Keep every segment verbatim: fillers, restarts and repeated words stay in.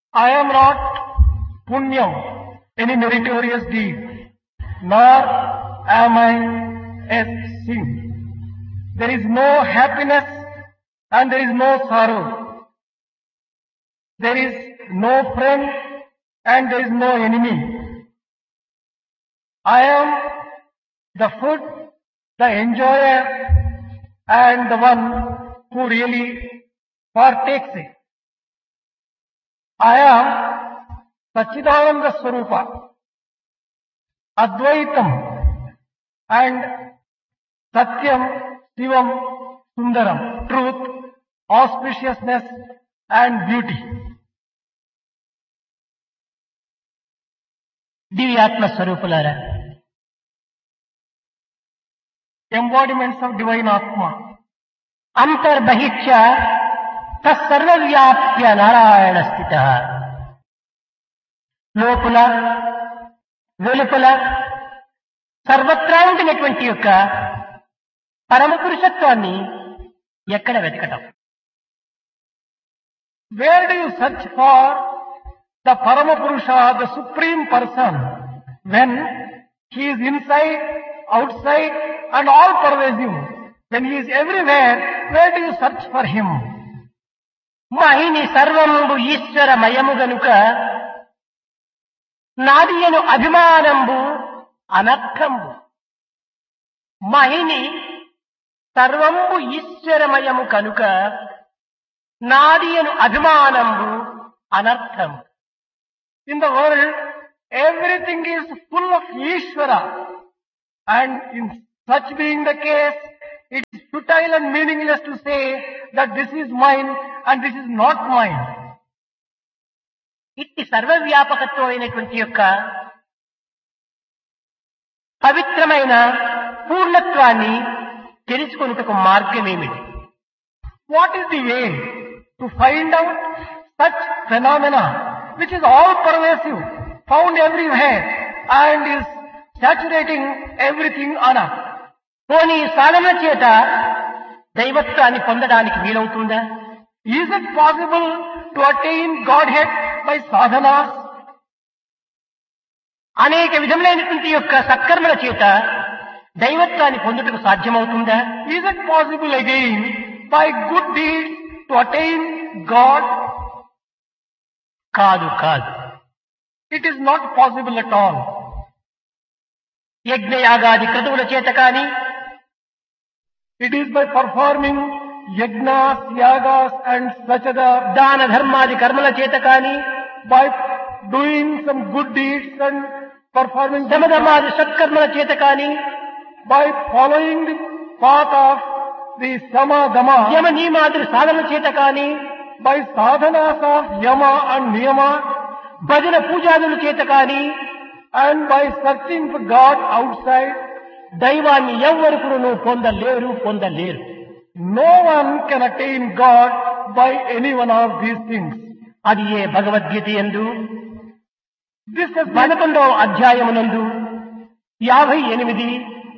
I am not punyam, any meritorious deed, nor am I a sin. There is no happiness and there is no sorrow. There is no friend and there is no enemy. I am the food, the enjoyer, and the one who really partakes it. I am Satchidananda Swarupa, Advaitam, and Satyam, Shivam, Sundaram, truth, auspiciousness, and beauty. దివ్యాత్మ స్వరూపులారా, Embodiments of divine Atma. అంతర్బహిష్య తత్సర్వవ్యాప్య Narayana స్థిత. లోపల వెలుపల సర్వత్రా ఉండినటువంటి యొక్క పరమ పురుషత్వాన్ని ఎక్కడ వెతకటం? Where do you search for the Paramapurusha, the Supreme Person, when He is inside, outside, and all pervasive? When He is everywhere, where do you search for Him? మహిని సర్వంబు ఈశ్వరమయము గనుక నాదియను అభిమానంబు అనర్థంబు. మహిని సర్వంబు ఈశ్వరమయము కనుక నాదియను అభిమానంబు అనర్థం. In the world, everything is full of Ishvara, and in such being the case, it is futile and meaningless to say that this is mine and this is not mine. ఇట్టి సర్వవ్యాపకత్వం అయినటువంటి యొక్క పవిత్రమైన పూర్ణత్వాన్ని తెలుసుకొనుటకు మార్గమేమిటి? What is the way to find out such phenomena which is all pervasive, found everywhere, and is saturating everything on earth? పోనీ సాధన చేత దైవత్వాన్ని పొందడానికి వీలవుతుందా? Is it possible to attain Godhead by sadhanas? అనేక విధములైనటువంటి యొక్క సత్కర్మల చేత దైవత్వాన్ని పొందుటకు సాధ్యమవుతుందా? Is it possible again by good deeds to attain God? కాదు కాదు. It is not possible at all. యజ్ఞయాగాది క్రతువుల చేత కాని, It is by performing yajnas, yagas and swachada, దాన ధర్మాది కర్మల చేత కాని, by doing some good deeds and performing good శమధమాది సత్కర్మల చేత కాని, by following the path of the sama dama, యమ నియమాది సాధనల చేత కాని, by sadhanas of yama and niyama, భజన పూజాదుల చేత కాని, and by searching for God outside, దైవాన్ని ఎవ్వరుకును పొందలేరు పొందలేరు. no one can attain God by any one of these things. అది ఏ భగవద్గీత యందు This has been, పదకొండవ అధ్యాయమునందు యాభై ఎనిమిది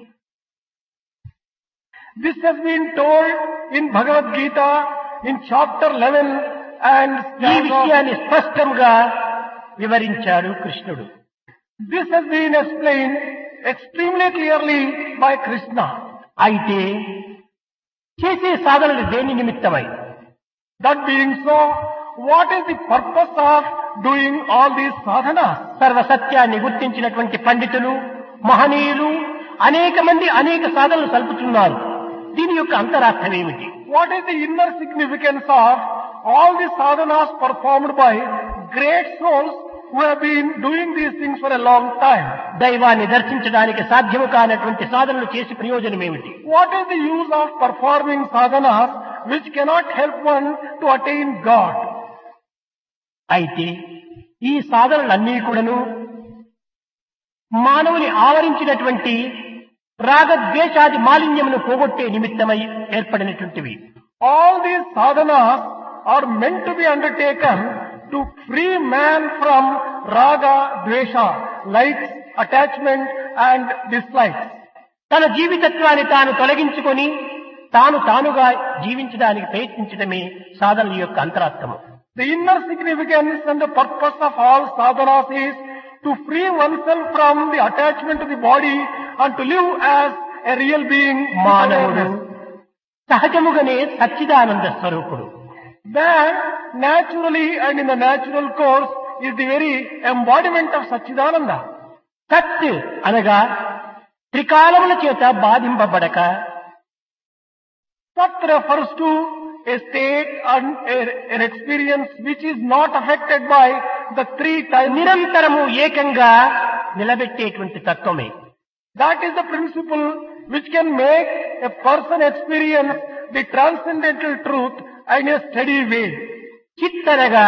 this has been told in Bhagavad Gita in chapter eleven and ఈ stanza. విషయాన్ని స్పష్టంగా వివరించాడు కృష్ణుడు. This has been explained extremely clearly by Krishna. అయితే చేసే సాధనలు దేని నిమిత్తమై? That being so, what is the purpose of doing all these sadhanas? సర్వసత్యాన్ని గుర్తించినటువంటి పండితులు, మహనీయులు అనేక మంది అనేక సాధనలు సల్పుతున్నారు. దీని యొక్క అంతరార్థం ఏమిటి? What is the inner significance of all the sadhanas performed by great souls who have been doing these things for a long time? దైవాన్ని దర్శించడానికి సాధ్యము కానటువంటి సాధనలు చేసి ప్రయోజనం ఏమిటి? What is the use of performing sadhanas which cannot help one to attain God? అయితే ఈ సాధనలన్నీ కూడాను మానవుని ఆవరించినటువంటి రాగద్వేషాది మాలిన్యమును పోగొట్టే నిమిత్తమై ఏర్పడినటువంటివి. All these sadhanas are meant to be undertaken to free man from raga, dvesha, likes, attachment and dislikes. తన జీవితత్వాన్ని తాను తొలగించుకొని తాను తానుగా జీవించడానికి ప్రయత్నించడమే సాధనల యొక్క అంతరార్థము. The inner significance and the purpose of all sadhanas is to free oneself from the attachment to the body and to live as a real being. మానవుడు సహజముగానే సచ్చిదానంద స్వరూపుడు. Man, naturally and in the natural course, is the very embodiment of Satchidananda. సత్ అనగా త్రికాలముల చేత బాధింపబడక, Sat refers to a state and a, an experience which is not affected by the three times. నిరంతరము ఏకంగా నిలబెట్టేటువంటి తత్వమే. That is the principle which can make a person experience the transcendental truth in a steady way. చిత్ అనగా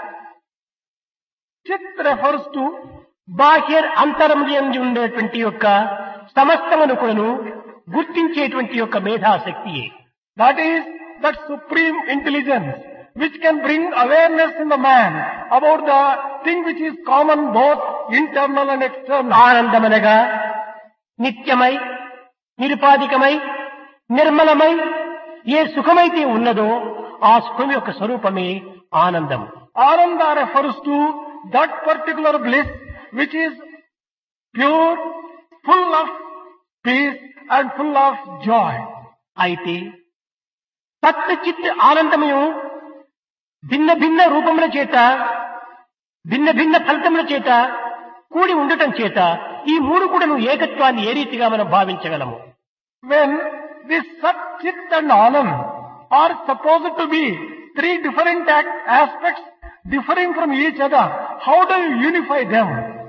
Chit refers to బాహ్య అంతరములందు ఉండేటువంటి యొక్క సమస్తమును కూడాను గుర్తించేటువంటి యొక్క మేధాశక్తియే. that is that supreme intelligence which can bring awareness in the man about the thing which is common both internal and external. ఆనందమనగా నిత్యమై నిరుపాధికమై నిర్మలమై ఏ సుఖమైతే ఉన్నదో ఆ సుఖం యొక్క స్వరూపమే ఆనందం. Ananda refers to that particular bliss which is pure, full of peace and full of joy. అయితే సత్ చిత్ ఆనందము భిన్న భిన్న రూపముల చేత భిన్న భిన్న ఫలితముల చేత కూడి ఉండటం చేత ఈ మూడు కూడాను ఏకత్వాన్ని ఏ రీతిగా మనం భావించగలము? When this Sat, Chit and Anand are supposed to be three different act aspects differing from each other, how do you unify them?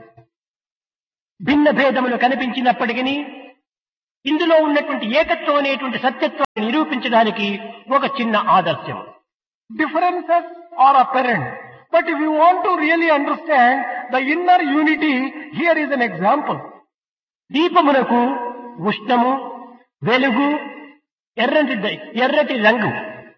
భిన్న భేదములు కనిపించినప్పటికీ ఇందులో ఉన్నటువంటి ఏకత్వం అనేటువంటి సత్యత్వాన్ని నిరూపించడానికి ఒక చిన్న ఆదర్శం. Differences are apparent, but if you want to really understand the inner unity, here is an example. దీపమునకు ఉష్ణము, వెలుగు, ఎర్రటి ఎర్రటి రంగు.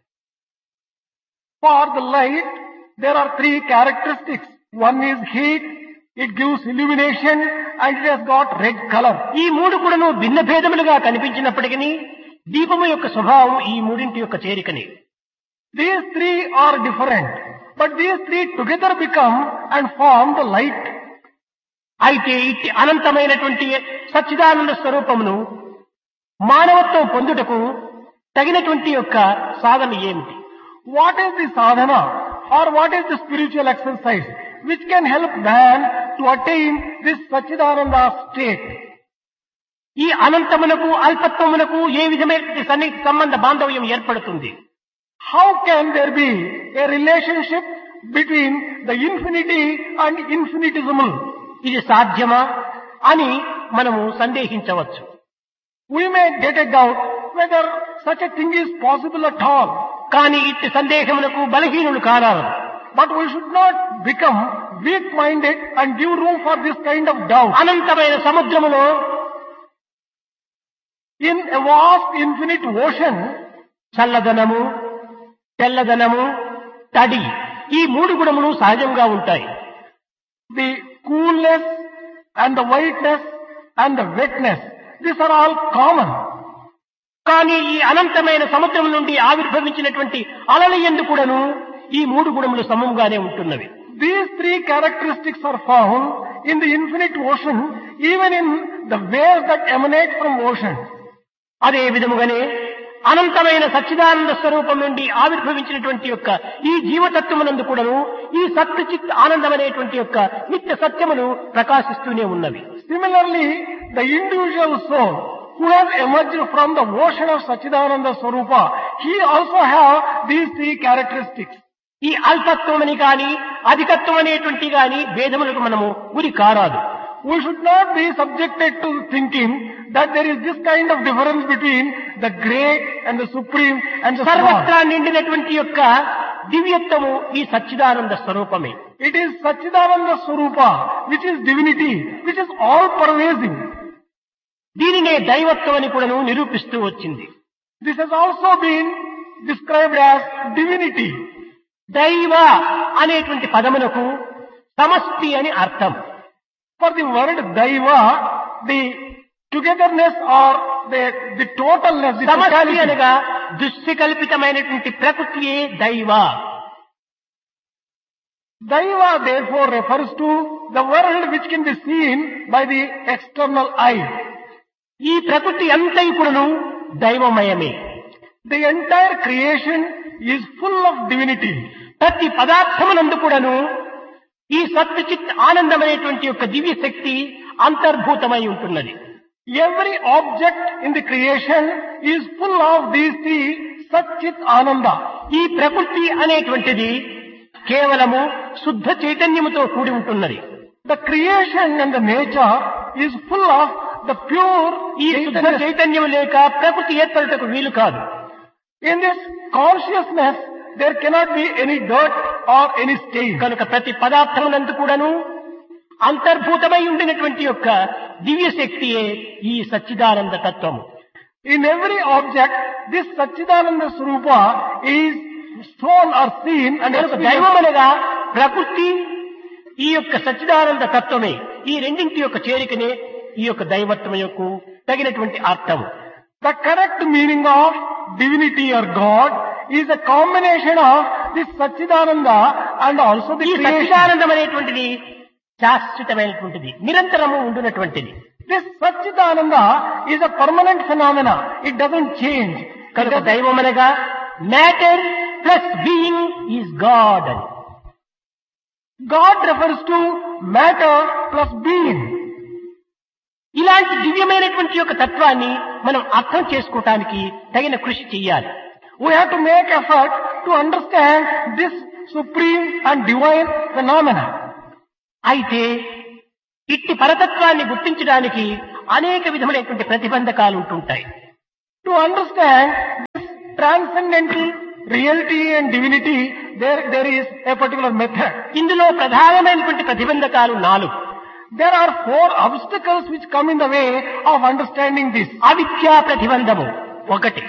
For the light, there are three characteristics. One is heat, it gives illumination, and it has got red color. ఈ మూడు కూడాను భిన్న భేదములుగా కనిపించినప్పటికీ దీపము యొక్క స్వభావం ఈ మూడింటి యొక్క చేరికనే. These three are different, but these three together become and form the light. అయితే ఇట్టి అనంతమైనటువంటి సచ్చిదానంద స్వరూపమును మానవత్వం పొందుటకు తగినటువంటి యొక్క సాధన ఏమిటి? What is the sadhana or what is the spiritual exercise which can help man to attain this Satchidananda state? ఈ అనంతమునకు అల్పత్వమునకు ఏ విధమైన సన్నిహిత సంబంధ బాంధవ్యం ఏర్పడుతుంది? How can there be a relationship between the infinity and infinitesimal? ఇది సాధ్యమా అని మనము సందేహించవచ్చు. We may get a doubt whether such a thing is possible at all. కానీ ఇట్టి సందేహములకు బలహీనులు కారారు. But we should not become weak-minded and give room for this kind of doubt. అనంతమైన సముద్రములో In a vast infinite ocean, చల్లదనము, తెల్లదనము, తడి ఈ మూడు గుణములు సహజంగా ఉంటాయి. the coolness and the whiteness and the wetness, these are all common. కానీ ఈ అనంతమైన సముద్రం నుండి ఆవిర్భవించినటువంటి అలల యందు కూడాను ఈ మూడు గుణములు సమముగానే ఉంటున్నవి. These three characteristics are found in the infinite ocean, even in the waves that emanate from ocean. అదే విధముగానే అనంతమైన సచ్చిదానంద స్వరూపం నుండి ఆవిర్భవించినటువంటి యొక్క ఈ జీవతత్వమునందు కూడాను ఈ సత్ చిత్ ఆనందం అనేటువంటి యొక్క నిత్య సత్యములు ప్రకాశిస్తూనే ఉన్నవి. Similarly, the individual soul who has emerged from the ocean of Satchidananda Swarupa, he also have these three characteristics. ఈ అల్పత్వమని కాని అధికత్వం అనేటువంటి గాని భేదములకు మనము గురి కారాదు. We should not be subjected to thinking that there is this kind of difference between the great and the supreme and the small. సర్వత్రా నిండినటువంటి యొక్క దివ్యత్వము ఈ సచ్చిదానంద స్వరూపమే. It is Satchidananda Swarupa, which is divinity, which is all pervasive. దీనినే దైవత్వం అని కూడాను నిరూపిస్తూ వచ్చింది. This has also been described as divinity. దైవ అనేటువంటి పదమునకు సమష్టి అని అర్థం. For the word Daiva, the togetherness or the, the totalness, the సమష్టి totality. అనగా దృష్టి కల్పితమైనటువంటి ప్రకృతియే దైవ. Daiva therefore refers to the world which can be seen by the external eye. ఈ ప్రకృతి అంతా కూడాను దైవమయమే. The entire creation is full of divinity. ప్రతి పదార్థమునందు కూడాను ఈ సత్చిత్ ఆనందమైనటువంటి యొక్క దివ్య శక్తి అంతర్భూతమై ఉంటున్నది. Every object in the creation is full of these three Satchit Ananda. ఈ ప్రకృతి అనేటువంటిది కేవలము శుద్ధ చైతన్యముతో కూడి ఉంటున్నది. The creation and the nature is full of the pure ఈ శుద్ధ చైతన్యం లేక ప్రకృతి ఏర్పడటకు వీలు కాదు. In this consciousness there cannot be any dirt or any stain. కనుక ప్రతి పదార్థమునందు కూడాను అంతర్భూతమై ఉండినటువంటి యొక్క దివ్య శక్తియే ఈ సచ్చిదానంద తత్వము. In every object this Satchidananda Swarupa is shown or seen and దైవం అనగా ప్రకృతి ఈ యొక్క సచ్చిదానంద తత్వమే. ఈ రెండింటి యొక్క చేరికనే ఈ యొక్క దైవత్వం యొక్క తగినటువంటి అర్థము. The correct meaning of divinity or God is a combination of this Satchidananda and also the ఈ creation. సచ్చిదానందం అనేటువంటిది శాశ్వతమైనటువంటిది, నిరంతరము ఉండునటువంటిది. This Satchidananda is a permanent phenomena. It doesn't change. కనుక దైవం అనగా matter plus being is God అని. God refers to matter plus being. ఇలాంటి దివ్యమైనటువంటి యొక్క తత్వాన్ని మనం అర్థం చేసుకోవటానికి తగిన కృషి చెయ్యాలి. We have to make effort to understand this supreme and divine phenomena. అయితే ఇట్టి పరతత్వాన్ని గుర్తించడానికి అనేక విధమైనటువంటి ప్రతిబంధకాలు ఉంటుంటాయి. To understand this transcendental reality and divinity, there, there is a particular method. ఇందులో ప్రధానమైనటువంటి ప్రతిబంధకాలు నాలుగు. There are four obstacles which come in the way of understanding this. అవిద్యా ప్రతిబంధము ఒకటి.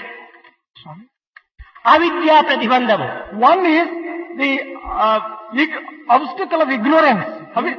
అవిద్యా ప్రతిబంధము. One is the uh, ig- obstacle of ignorance. Avi-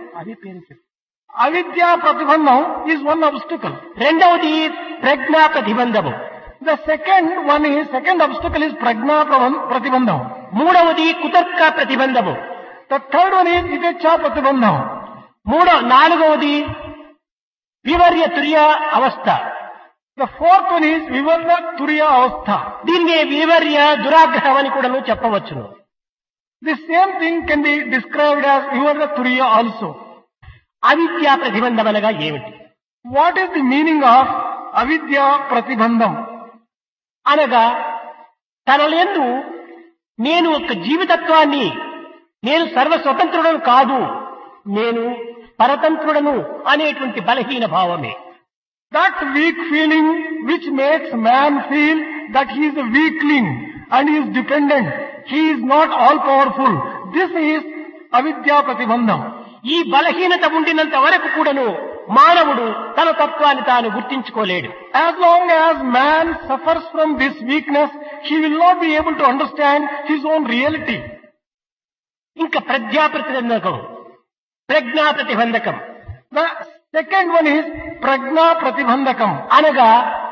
Avidya Pratibandham is one obstacle. రెండవది ప్రజ్ఞా ప్రతిబంధము. The second one is, second obstacle is Prajna Pratibandham. మూడవది కుతర్క ప్రతిబంధము. The third one is Vivekcha Pratibandham. మూడో నాలుగవది వివర్య తుర్య అవస్థ. The fourth one is Vivarna Turiya Avastha. దీన్ని వివర్య దురాగ్రహం అని కూడా చెప్పవచ్చును. The same thing can be described as Vivarna Turiya also. అవిద్యా ప్రతిబంధం అనగా ఏమిటి? What is the meaning of Avidya Pratibandham? అనగా తనలందు నేను ఒక జీవితత్వాన్ని, నేను సర్వ స్వతంత్రుడను కాదు, నేను పరతంత్రుడను అనేటువంటి బలహీన భావమే. That weak feeling which makes man feel that he is a weakling and he is dependent, he is not all powerful. This is Avidya Pratibandham. ఈ బలహీనత ఉండినంత వరకు కూడాను మానవుడు తన తత్వాన్ని తాను గుర్తించుకోలేడు. As long as man suffers from this weakness, he will not be able to understand his own reality. ఇంకా ప్రజ్ఞా ప్రతిబంధకం, ప్రజ్ఞా ప్రతిబంధకం. The second one is Prajna Pratibandhakam. అనగా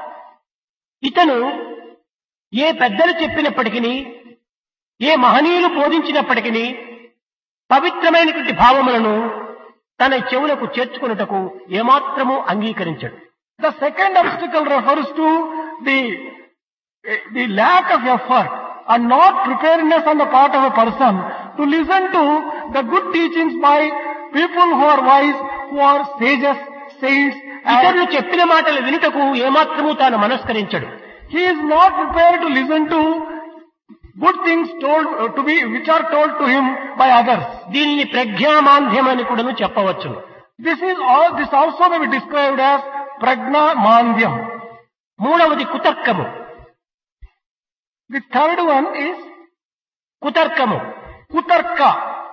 ఇతను ఏ పెద్దలు చెప్పినప్పటికీ, ఏ మహనీయులు బోధించినప్పటికీ పవిత్రమైనటువంటి భావములను తన చెవులకు చేర్చుకున్నటకు ఏమాత్రము అంగీకరించడు. The second obstacle refers to the, the lack of effort and not preparedness on the part of a person to listen to the good teachings by people who are wise, who are sages, saints. ఇతరులు చెప్పిన మాటలు వినుటకు ఏమాత్రము తాను మనస్కరించడు. He is not prepared to listen to good things told uh, to be, which are told to him by others. దీనిని ప్రజ్ఞామాంధ్యం అని కూడా చెప్పవచ్చును. This is all, this also may be described as Prajna Mandhyam. మూడవది కుతర్కము. The third one is కుతర్కము. Kutarka.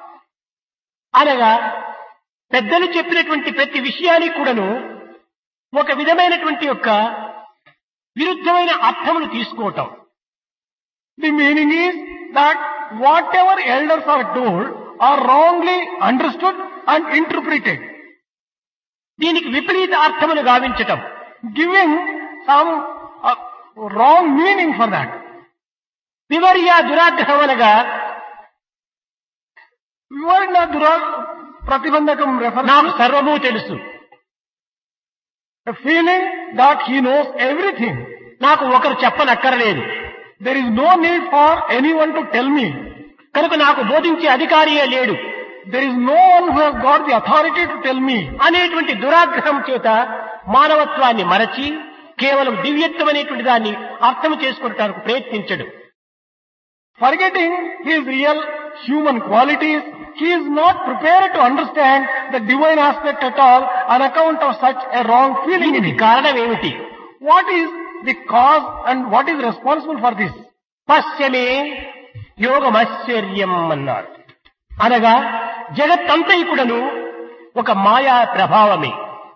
అనగా పెద్దలు చెప్పినటువంటి ప్రతి విషయానికి కూడాను ఒక విధమైనటువంటి యొక్క విరుద్ధమైన అర్థమును తీసుకోవటం. The meaning is that whatever elders are told are wrongly understood and interpreted, దీనికి విపరీత అర్థమును గావించటం. giving some uh, wrong meaning for that. వివర్య దురాగ్రహం అనగా What the Durag Pratibandhakam refers నాకు to? సర్వము తెలుసు, A feeling that he knows everything. నాకు ఒకరు చెప్పనక్కరలేదు, There is no need for anyone to tell me. కనుక నాకు బోధించే అధికారియే లేడు There is no one who has got the authority to tell me. అనేటువంటి దురాగ్రహం చేత మానవత్వాన్ని మరచి కేవలం దివ్యత్వం అనేటువంటి దాన్ని అర్థం చేసుకోవడానికి ప్రయత్నించడు. Forgetting his real human qualities, he is not prepared to understand the divine aspect at all on account of such a wrong feeling in దీనికి him. కారణం ఏమిటి? What is the cause and what is responsible for this? పశ్యమే యోగమాశ్చర్యం అన్నాడు. అనగా జగత్తంతైకుడను ఒక మాయా ప్రభావమే.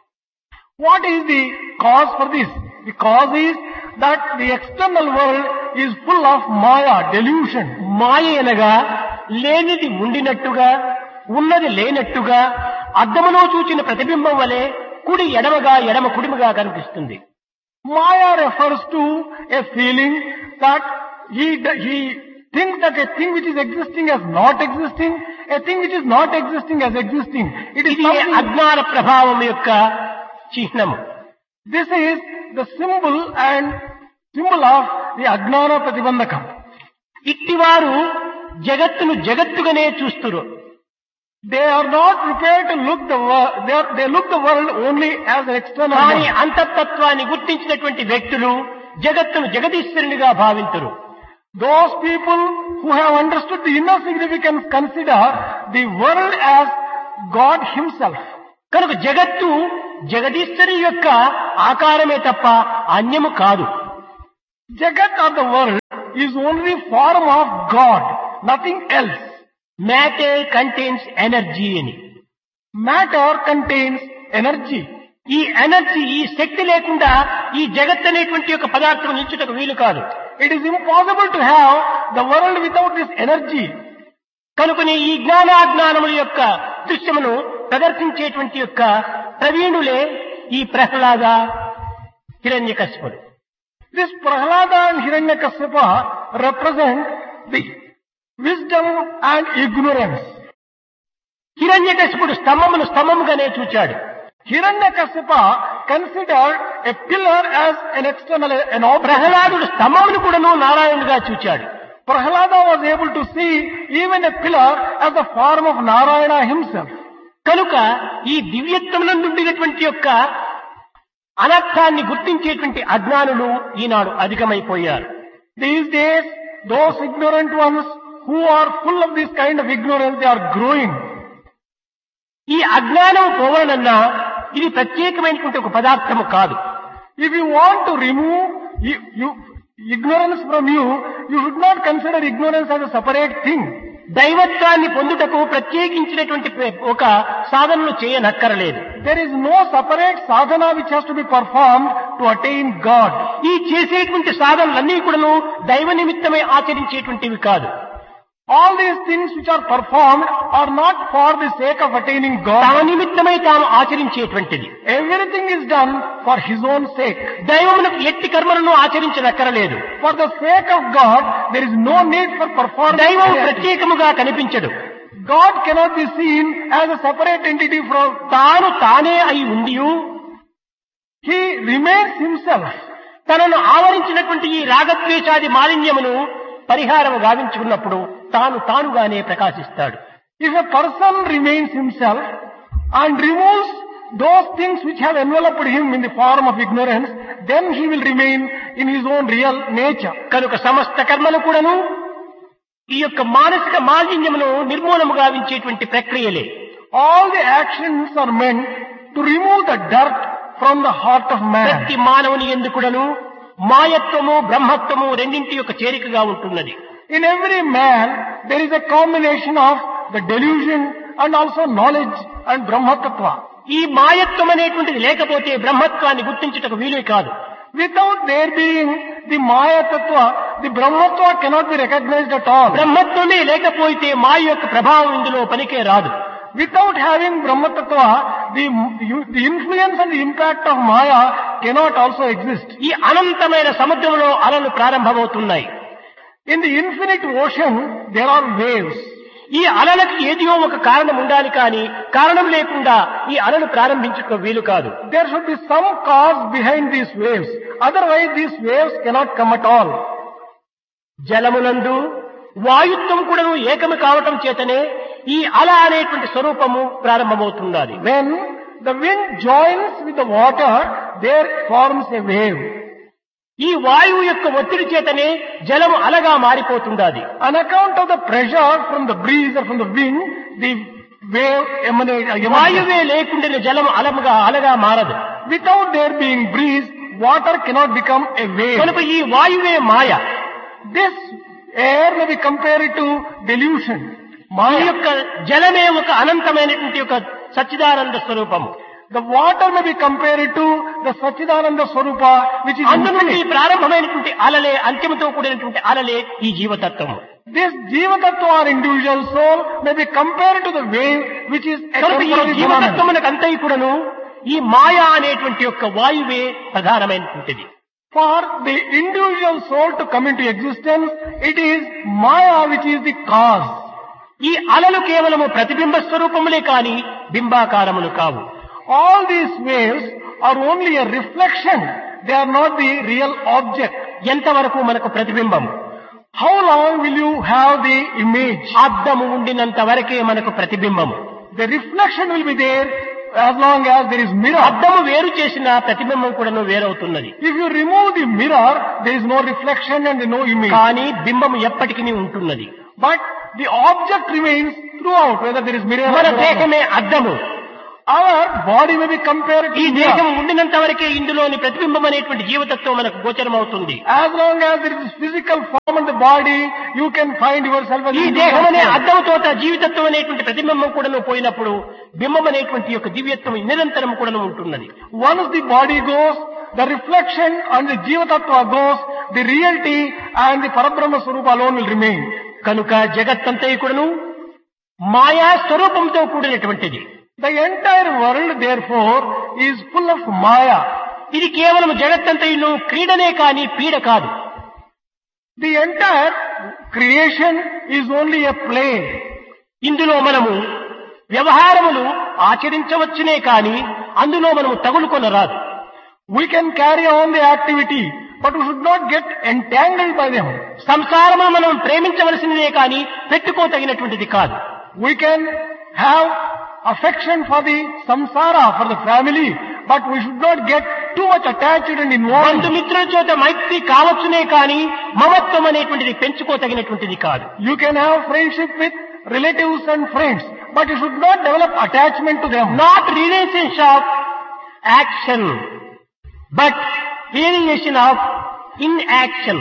What is the cause for this? The cause is that the external world is full of maya, delusion. మాయ అనగా లేనిది ఉండినట్టుగా ఉన్నది లేనట్టుగా అద్దములో చూచిన ప్రతిబింబం వలె కుడి ఎడమగా ఎడమ కుడిమగా కనిపిస్తుంది. Maya refers to a feeling that he, he thinks that a thing which is existing as not existing, a thing which is not existing as existing. It is ఇది something, అజ్ఞాన ప్రభావం యొక్క చిహ్నము. this is the symbol and symbol of the Ajnana Pratibandhakam. ఇట్టివారు జగత్తును జగత్తుగానే చూస్తురు. They are not prepared to look the world, they, are, they look the world only as an external కానీ world. అంతఃతత్వాన్ని గుర్తించినటువంటి వ్యక్తులు జగత్తును జగదీశ్వరునిగా భావింతురు. Those people who have understood the inner significance consider the world as God himself. కనుక జగత్తు జగదీశ్వరి యొక్క ఆకారమే తప్ప అన్యము కాదు. Jagat or the world is only form of God, nothing else. Matter contains energy అని. Matter contains energy. ఈ energy, ఈ శక్తి లేకుండా ఈ జగత్ అనేటువంటి యొక్క పదార్థం నిల్చుటకు వీలు కాదు. It is impossible to have the world without this energy. కనుకని ఈ జ్ఞానాజ్ఞానముల యొక్క దృశ్యమును ప్రదర్శించేటువంటి యొక్క ప్రవీణులే ఈ ప్రహ్లాద, హిరణ్యకశిపుడు. This Prahlada and Hiranyakashipa represent the wisdom and ignorance. హిరణ్యకశిపుడు స్తంభమును స్తంభముగానే చూచాడు. Hiranyakashipa considered a pillar as an external, an object. ప్రహ్లాదుడు స్తంభమును కూడాను నారాయణుడిగా చూచాడు. Prahlada was able to see even a pillar as the form of Narayana himself. కనుక ఈ దివ్యత్వమునందుండినటువంటి యొక్క అనర్థాన్ని గుర్తించేటువంటి అజ్ఞానులు ఈనాడు అధికమైపోయారు. These days, those ignorant ones who are full of this kind of ignorance, they are growing. ఈ అజ్ఞానం పోవాలన్నా ఇది ప్రత్యేకమైనటువంటి ఒక పదార్థము కాదు. If you want to remove you, you, ignorance from you, you should not consider ignorance as a separate thing. దైవత్వాన్ని పొందుటకు ప్రత్యేకించినటువంటి ఒక సాధనను చేయనక్కరలేదు. There is no separate sadhana which has to be performed to attain God. ఈ చేసేటువంటి సాధనలన్నీ కూడాను దైవ నిమిత్తమై ఆచరించేటువంటివి కాదు. All these things which are performed are not for the sake of attaining తమ God. నిమిత్తమై తాము ఆచరించేటువంటిది. Everything is done for His own sake. దైవమునకు ఎట్టి కర్మలను ఆచరించనక్కరలేదు. For the sake of God, there is no need for performing. దైవం ప్రత్యేకముగా కనిపించడు. God cannot be seen as a separate entity from. తాను తానే అయి ఉండియు He remains Himself. తనను ఆవరించినటువంటి ఈ రాగద్వేషాది మాలిన్యమును పరిహారము గావించుకున్నప్పుడు తాను తానుగానే ప్రకాశిస్తాడు. If a person remains himself and removes those things which have enveloped him in the form of ignorance, then he will remain in his own real nature. కనుక సమస్త కర్మలు కూడాను ఈ యొక్క మానసిక మాలిన్యమును నిర్మూలము గావించేటువంటి ప్రక్రియలే. All the actions are meant to remove the dirt from the heart of man. ప్రతి మానవుని ఎందుకుడను మాయత్వము బ్రహ్మత్వము రెండింటి యొక్క చేరికగా ఉంటున్నది. In every man, there is a combination of the delusion and also knowledge and Brahmatattva. ఈ మాయత్వం అనేటువంటిది లేకపోతే బ్రహ్మత్వాన్ని గుర్తించుటకు వీలు కాదు. Without there being the Maya Tattva, the Brahmatva cannot be recognized at all. బ్రహ్మత్వమే లేకపోతే మాయ యొక్క ప్రభావం ఇందులో పనికే రాదు. Without having Brahmatattva, the, the influence and the impact of Maya cannot also exist. ఈ అనంతమైన సముద్రంలో అలలు ప్రారంభమవుతున్నాయి. In the infinite ocean, there are waves. ఈ అలలకు ఏదియో ఒక కారణం ఉండాలి కానీ కారణం లేకుండా ఈ అలలు ప్రారంభించుకో వీలు కాదు. There should be some cause behind these waves. Otherwise these waves cannot come at all. జలమునందు వాయుత్వం కూడాను ఏకము కావటం చేతనే ఈ అల అనేటువంటి స్వరూపము ప్రారంభమవుతున్నది. When the wind joins with the water, there forms a wave. ఈ వాయువు యొక్క ఒత్తిడి చేతనే జలము అలగా మారిపోతున్నది. On account of the pressure from the breeze or from the wind, the wave emanates. వాయువే లేకుండా జలము అలముగా అలగా మారదు. Without there being breeze, water cannot become a wave. కనుక ఈ వాయువే మాయ. This air may be compared to delusion. ఈ Maya. యొక్క జలమే ఒక అనంతమైనటువంటి ఒక సచ్చిదానంద స్వరూపము. The water may be compared to the Sachidananda Swarupa, which is అందు నుండి infinite. ప్రారంభమైనటువంటి అలలే అంత్యముతో కూడినటువంటి అలలే ఈ జీవతత్వము. This Jiva Tattva or individual soul may be compared to the wave, which is a కనుక ఈ temporary phenomenon. జీవతత్వమునకు అంతయు కూడాను ఈ మాయా అనేటువంటి యొక్క వాయువే ప్రధానమైనటువంటిది. For the individual soul to come into existence, it is Maya which is the cause. ఈ అలలు కేవలము ప్రతిబింబ స్వరూపములే కాని బింబాకారములు కావు. All these waves are only a reflection. They are not the real object. ఎంతవరకు మనకు ప్రతిబింబం? How long will you have the image? అద్దము ఉండినంత వరకే మనకు ప్రతిబింబము. The reflection will be there as long as there is mirror. అద్దము వేరు చేసిన ప్రతిబింబం కూడాను వేరవుతున్నది. If you remove the mirror, there is no reflection and no image. కానీ బింబము ఎప్పటికీ ఉంటున్నది. But the object remains throughout, whether there is mirror or మన not. దేహమే అద్దము. Our body may be compared to ఈ mirror. దేహం ఉండినంత వరకే ఇందులోని ప్రతిబింబం అనేటువంటి జీవతత్వం మనకు గోచరమవుతుంది. As long as there is physical form in the body, you can find yourself as ఈ a దేహం అనే individual. అద్దముతోట జీవితత్వం అనేటువంటి ప్రతిబింబం కూడాను పోయినప్పుడు బింబం అనేటువంటి యొక్క దివ్యత్వం నిరంతరం కూడాను ఉంటున్నది. Once the body goes, the reflection and the Jiva Tattva goes, the reality and the Parabrahma Swarupa alone will remain. కనుక జగత్తంతయు కూడాను మాయా స్వరూపంతో కూడినటువంటిది. The entire world, therefore, is full of Maya. ఇది కేవలం జగత్తంతయును క్రీడనే కాని పీడ కాదు. The entire creation is only a play. ఇందులో మనము వ్యవహారములు ఆచరించవచ్చునే కాని అందులో మనము తగులుకొనరాదు. We can carry on the activity, but we should not get entangled by them. సంసారమును మనం ప్రేమించవలసినదే కాని పెట్టుకోతగినటువంటిది కాదు. We can have affection for the samsara, for the family, but we should not get too much attached and involved. బంధుమిత్రుల చేత మైత్రి కావచ్చునే కాని మమత్వం అనేటువంటిది పెంచుకోతగినటువంటిది కాదు. You can have friendship with relatives and friends, but you should not develop attachment to them. Not relations of action but relation of in action.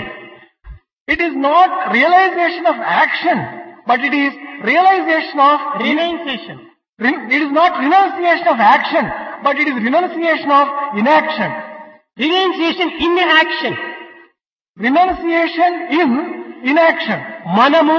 It is not realization of action, but it is realization of renunciation. It is not renunciation of action, but it is renunciation of inaction. Renunciation in action. Renunciation in inaction. మనము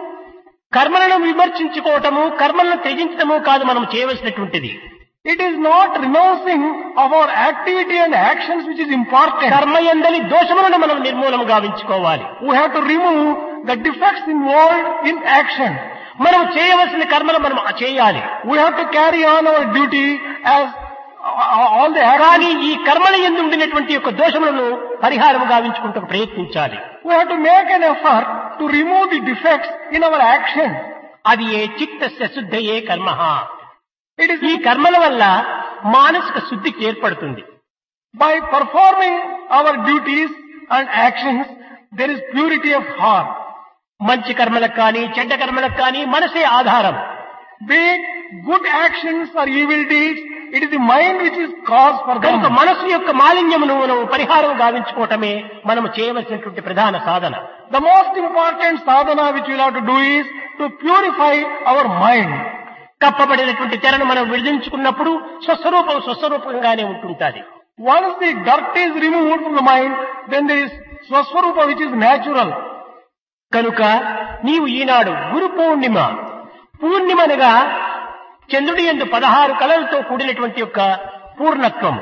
కర్మలను విమర్శించుకోవటము కర్మలను త్యజించటము కాదు మనం చేయవలసినటువంటిది. It is not renouncing of our activity and actions which is important. కర్మయందలి దోషములను మనం నిర్మూలన గావించుకోవాలి. We have to remove the defects involved in action. మనం చేయవలసిన కర్మలు మనం చేయాలి. We have to carry on our duty as all the కానీ actions. ఈ కర్మల యందు ఉండినటువంటి యొక్క దోషములను పరిహారం గావించుకుంటూ ప్రయత్నించాలి. We have to make an effort to remove the defects in our action. అది ఏ చిత్తస్య శుద్ధయే కర్మ. It is ఈ కర్మల వల్ల మానసిక శుద్ధికి ఏర్పడుతుంది. by performing our duties and actions, there is purity of heart. మంచి కర్మలకు కానీ చెడ్డ కర్మలకు కానీ మనసే ఆధారం. Be it good actions or evil deeds, it is the mind which is cause for them. కనుక మనసు యొక్క మాలిన్యమును మనం పరిహారం గావించుకోవటమే మనం చేయవలసినటువంటి ప్రధాన సాధన. The most important sadhana which we will have to do is to purify our mind. కప్పబడినటువంటి తెరను మనం విడిదించుకున్నప్పుడు స్వస్వరూపం స్వస్వరూపంగానే ఉంటుంటాది. Once the dirt is removed from the mind, then there is Swaswarupa which is natural. కనుక నీవు ఈనాడు గురు పూర్ణిమ పూర్ణిమనగా చంద్రుడి యందు పదహారు కళలతో కూడినటువంటి యొక్క పూర్ణత్వం.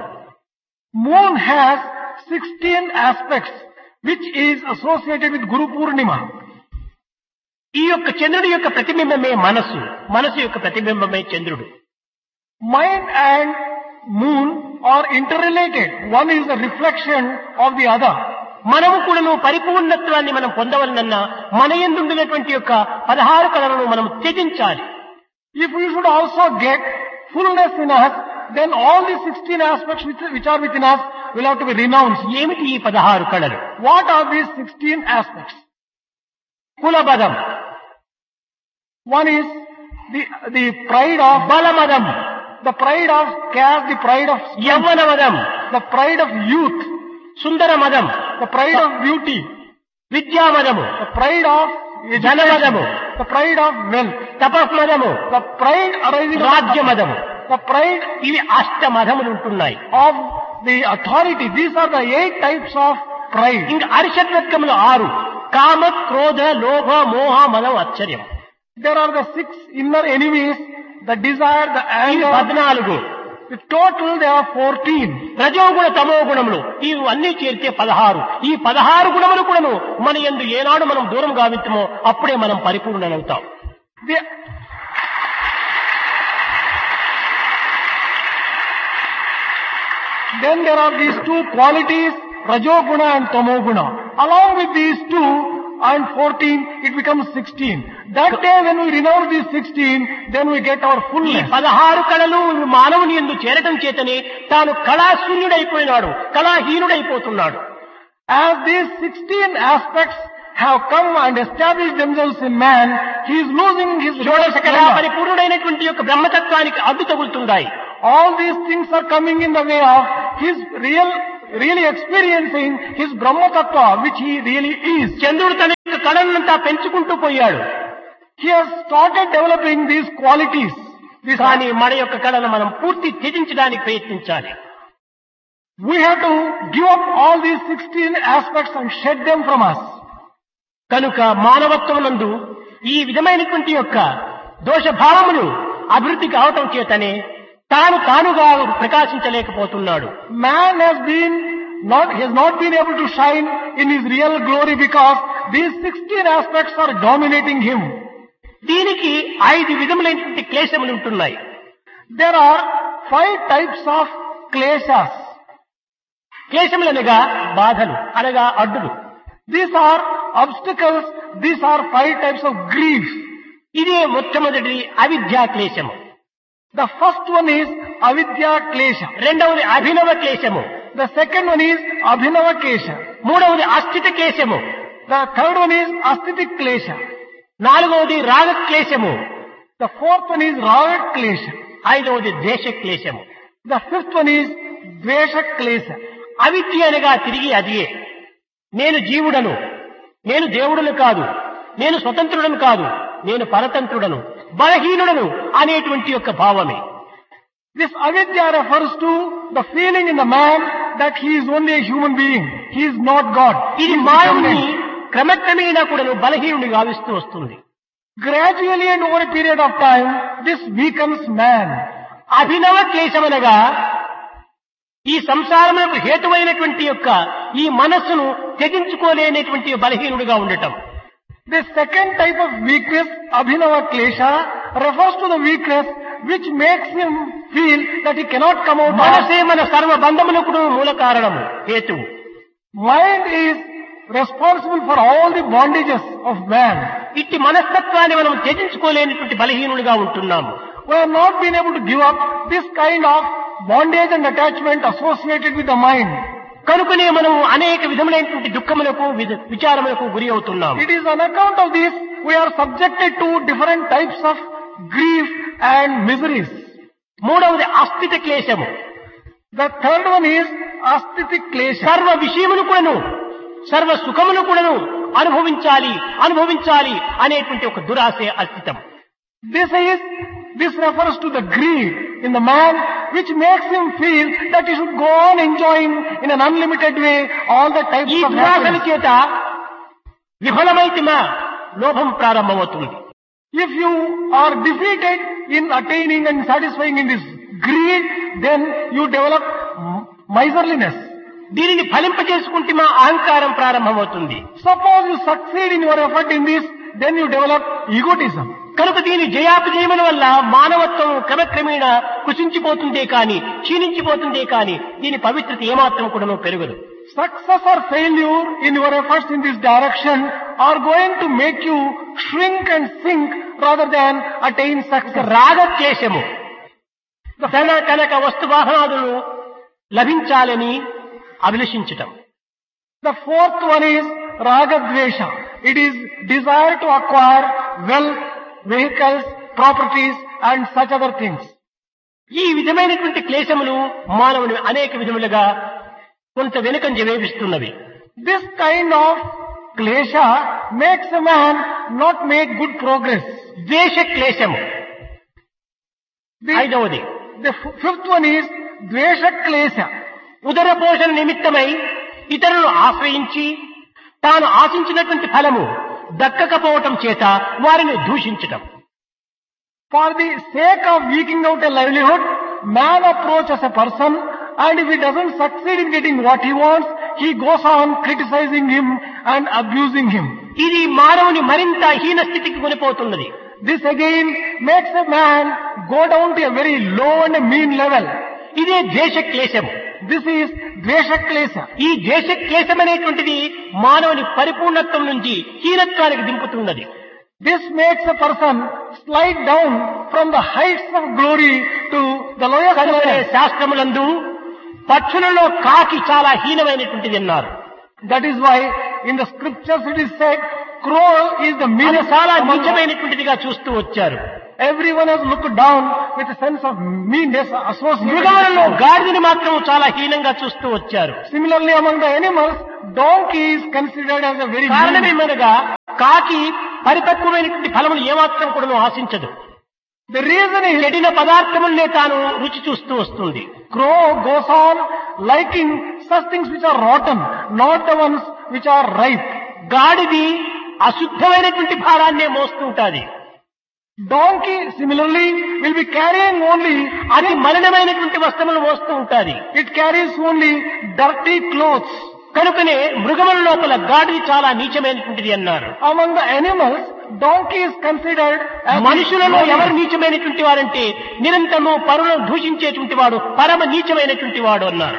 Moon has sixteen aspects which is associated with Guru Purnima. ఈ యొక్క చంద్రుడి యొక్క ప్రతిబింబమే మనస్సు, మనసు యొక్క ప్రతిబింబమే చంద్రుడు. Mind and moon are interrelated. One is a reflection of the other. మనము కూడాను పరిపూర్ణత్వాన్ని మనం పొందవలనన్నా మన యందు ఉండినటువంటి యొక్క పదహారు కళలను మనం త్యజించాలి. If we should also get fullness in us, then all the sixteen aspects which, which are within us will have to be renounced. ఏమిటి ఈ పదహారు కళలు? What are these sixteen aspects? కులబదం, One is the, the pride of బలమదం, the pride of caste, the pride of strength, యవ్వనమదం, the pride of youth, సుందరమదం, the pride of beauty, విద్యామదము, the pride of ధనమదము, the pride of wealth, తపస్మదము, the pride arising from రాజ్యమదము. the pride ఇవి అష్టమదములు ఉంటున్నాయి. of the authority. These are the eight types of pride. ఇంకా అరిషడ్వర్గములు ఆరు: కామ, క్రోధ, లోభ, మోహ, మదం, ఆశ్చర్యం. There are the six inner enemies, the desire, the ఇవి anger. పద్నాలుగు. The total there are fourteen. రజోగుణ తమో గుణములు ఇవి అన్ని చేరితే పదహారు. ఈ పదహారు గుణములు కూడాను మన యందు ఏనాడు మనం దూరం గావించమో అప్పుడే మనం పరిపూర్ణమవుతాం. The, then there are these two qualities, Rajoguna and Tamoguna. Along with these two and fourteen, it becomes sixteen. That day when we renounce these sixteen, then we get our ఈ fullness. పదహారు కళలు మానవుని యందు చేరటం చేతనే తాను కళాశూన్యుడైపోయినాడు, కళాహీనుడైపోతున్నాడు. As these sixteen aspects have come and established themselves in man, he is losing his real షోడశ కళా splendor. పరిపూర్ణుడైనటువంటి యొక్క బ్రహ్మతత్వానికి అడ్డు తగులుతున్నాయి. All these things are coming in the way of his real, really experiencing his Brahma Tattva, which he really is. చంద్రుడు తన యొక్క కళనంతా పెంచుకుంటూ పోయాడు. He has started developing these qualities. These కానీ మన యొక్క కళను మనం పూర్తి త్యజించడానికి ప్రయత్నించాలి. We have to give up all these sixteen aspects and shed them from us. కనుక మానవత్వం నందు ఈ విధమైనటువంటి యొక్క దోషభావములు అభివృద్ధి కావటం చేతనే తాను తానుగా ప్రకాశించలేకపోతున్నాడు. Man has been not, he has not been able to shine in his real glory because these sixteen aspects are dominating him. దీనికి ఐదు విధములైనటువంటి క్లేశములు ఉంటున్నాయి. There are five types of kleshas. క్లేశములనగా బాధలు, అనగా అడ్డులు. These are obstacles. These are five types of griefs. ఇదే మొట్టమొదటి అవిద్యా క్లేశము. The first one is avidya klesha. రెండవది అభినవ క్లేశము. The second one is abhinava klesha. మూడవది అస్థిత క్లేశము. The third one is astitik klesha. నాలుగవది రాగ క్లేశము. The fourth one is raga klesha. ఐదవది ద్వేష క్లేశము. The fifth one is dvesha klesha. అవిద్య అనగా తిరిగి అదియే. నేను జీవుడను, నేను దేవుడను కాదు, నేను స్వతంత్రుడను కాదు, నేను పరతంత్రుడను, బలహీనుడను అనేటువంటి యొక్క భావమే. This avidya refers to the feeling in the man that he is only a human being. He is not God. ఇది మానవుని క్రమక్రమేణా కూడాను బలహీనుని గావిస్తూ వస్తుంది. Gradually and over a period of time, this weakens man. అభినవ క్లేశమనగా ఈ సంసారములకు హేతువైనటువంటి యొక్క ఈ మనస్సును త్యజించుకోలేనటువంటి బలహీనుడిగా ఉండటం. The second type of weakness, abhinava klesha, refers to the weakness which makes him feel that he cannot come out. మనసే మన సర్వ బంధములకు మూల కారణము, హేతువు. Mind is responsible for all the bondages of man. ఇట్టి మనస్తత్వాన్ని మనం త్యజించుకోలేనటువంటి బలహీనుడిగా ఉంటున్నాము. We have not been able to give up this kind of bondage and attachment associated with the mind. కనుకనే మనం అనేక విధములైనటువంటి దుఃఖములకు విచారములకు గురి అవుతున్నాము. It is on account of this we are subjected to different types of grief and miseries. మూడవది అస్థిత క్లేశము. The third one is astitik klesha. సర్వ విషయమును కూడాను, సర్వ సుఖమును కూడాను అనుభవించాలి అనుభవించాలి అనేటువంటి ఒక దురాశే అస్థితం. This is, this refers to the greed in the man which makes him feel that he should go on enjoying in an unlimited way all the types ఈ of దురాశల happiness. చేత విఫలమైతిమా లోభం ప్రారంభమవుతుంది. If you are defeated in attaining and satisfying in this greed, then you develop miserliness. దీనిని ఫలింపజేసుకుంటే మా అహంకారం ప్రారంభమవుతుంది. Suppose you succeed in your effort in this, then you develop egotism. కనుక దీని జయాపజయముల వల్ల మానవత్వం క్రమక్రమేణా కృషించిపోతుందే కాని క్షీణించిపోతుందే కాని దీని పవిత్రత ఏమాత్రం కూడా పెరగదు. Success or failure in your efforts in this direction are going to make you shrink and sink rather than attain success. రాగద్వేషము ధన కనక వస్తు వాహనాదులు లభించాలని అభిలషించటం. The fourth one is ragadvesha. It is desire to acquire wealth, vehicles, properties and such other things. ఈ విధమైనటువంటి క్లేశములు మానవుని అనేక విధములుగా కొంత వెనుకంజ వేపిస్తున్నవి. This kind of klesha makes a man not make good progress. ద్వేష క్లేశము ఐదవది. The fifth one is dvesha klesha. ఉదర పోషణ నిమిత్తమై ఇతరులను ఆశ్రయించి తాను ఆశించినటువంటి ఫలము దక్కకపోవటం చేత వారిని దూషించటం. For the sake of eking out a livelihood, man approaches a person and if he doesn't succeed in getting what he wants, he goes on criticizing him and abusing him. ఇది మానవుని మరింత హీన స్థితికి కొనిపోతున్నది. This again makes a man go down to a very low and a mean level. ఇదే ద్వేష క్లేశము. This is dvesha klesha. ఈ ద్వేష క్లేశం అనేటువంటిది మానవుని పరిపూర్ణత్వం నుంచి హీనత్వానికి దింపుతున్నది. This makes a person slide down from the heights of glory to the lowest level. శాస్త్రములందు పక్షులలో కాకి చాలా హీనమైనటువంటిది అన్నారు. That is why in the scriptures it is said, crow is the meanest. చాలా నీచమైనటువంటిదిగా చూస్తూ వచ్చారు. Everyone has looked down with a sense of meanness associated. మృగాలలో గాడిదని మాత్రం చాలా హీనంగా చూస్తూ వచ్చారు. Similarly, among the animals, donkey is considered as a very mean. కారణమేమనగా కాకి పరిపక్వమైనటువంటి ఫలములు ఏమాత్రం కూడా ఆశించదు. The reason is చెడిన పదార్థములనే తాను రుచి చూస్తూ వస్తుంది. crow goes on liking such things which are rotten, not the ones which are ripe. గాడిది అశుద్ధమైనటువంటి భారాన్నే మోస్తుంటాది. Donkey similarly will be carrying only అది మలినమైనటువంటి వస్త్రములు మోస్తూ ఉంటాది. It carries only dirty clothes. కనుకనే మృగముల లోపల గాడిది చాలా నీచమైనటువంటిది అన్నారు. Among the animals, donkey is considered as మనుషులలో ఎవరు నీచమైనటువంటి వారంటే నిరంతరము పరులను దూషించేటువంటి వాడు పరమ నీచమైనటువంటి వాడు అన్నారు.